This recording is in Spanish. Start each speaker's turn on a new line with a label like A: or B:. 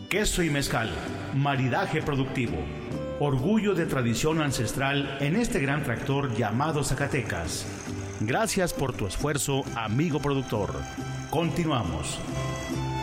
A: Queso y mezcal, maridaje productivo. Orgullo de tradición ancestral en este gran tractor llamado Zacatecas. Gracias por tu esfuerzo, amigo productor. Continuamos.